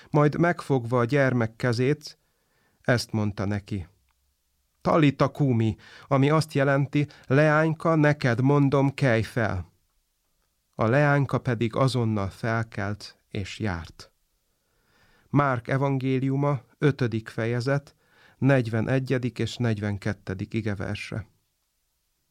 Majd megfogva a gyermek kezét, ezt mondta neki: Talita kumi, ami azt jelenti: leányka, neked mondom, kelj fel. A leányka pedig azonnal felkelt és járt. Márk evangéliuma, 5. fejezet, 41. és 42. igeverse.